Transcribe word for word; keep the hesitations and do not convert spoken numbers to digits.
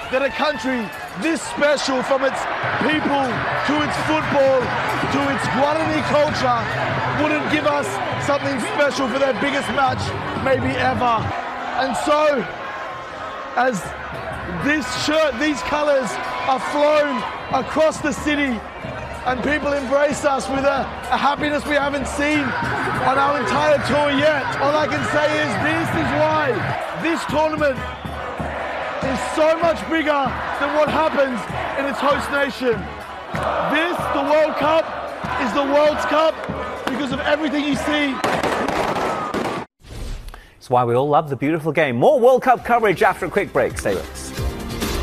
that a country this special, from its people to its football to its Guarani culture, wouldn't give us something special for their biggest match maybe ever. And so, as this shirt, these colours are flown across the city and people embrace us with a, a happiness we haven't seen on our entire tour yet, all I can say is this is why this tournament is so much bigger than what happens in its host nation. This, the World Cup, is the World's Cup because of everything you see. It's why we all love the beautiful game. More World Cup coverage after a quick break. Stay with us.